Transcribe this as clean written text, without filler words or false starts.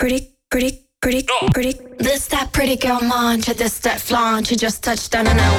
This that pretty girl mantra, this that flaunt. You just touched down and I